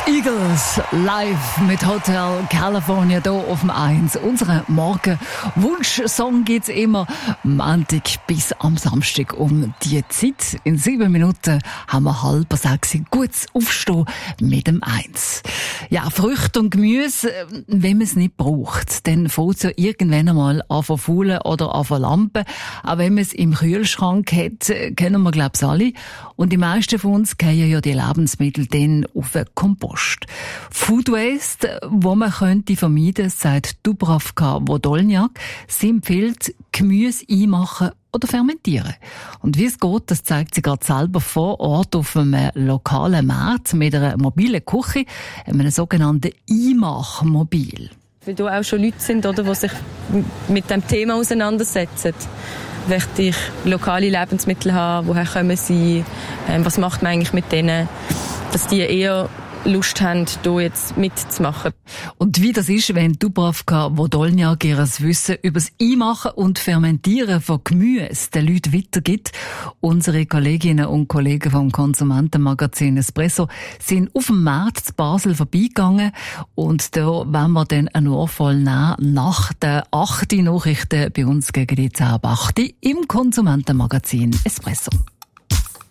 Eagles live mit Hotel California hier auf dem 1. Unseren Morgen-Wunsch-Song gibt's immer Montag bis am Samstag um die Zeit. In 7 Minuten haben wir 5:30 gutes Aufstehen mit dem 1. Ja, Früchte und Gemüse, wenn man es nicht braucht, dann fängt es ja irgendwann einmal an zu faulen oder an zu lampen. Auch wenn man es im Kühlschrank hat, kennen wir, glaube ich, alle. Und die meisten von uns gehen ja die Lebensmittel dann auf den Kompost. Food Waste, wo man könnte vermeiden, sagt Dubravka Wodolniak. Sie empfiehlt, Gemüse einmachen oder fermentieren. Und wie es geht, das zeigt sie gerade selber vor Ort auf einem lokalen Markt mit einer mobilen Küche, einem sogenannten Einmachmobil. Weil da auch schon Leute sind, oder, die sich mit dem Thema auseinandersetzen. Möchte ich lokale Lebensmittel haben? Woher kommen sie? Was macht man eigentlich mit denen? Dass die eher Lust haben, hier jetzt mitzumachen. Und wie das ist, wenn Dubravka Wodolniak ihr Wissen über das Einmachen und Fermentieren von Gemüse den Leuten weitergibt. Unsere Kolleginnen und Kollegen vom Konsumentenmagazin Espresso sind auf dem Markt zu Basel vorbeigegangen und da wollen wir dann einen Ohrvoll nehmen nach den 8 Nachrichten bei uns gegen die 10:08 im Konsumentenmagazin Espresso.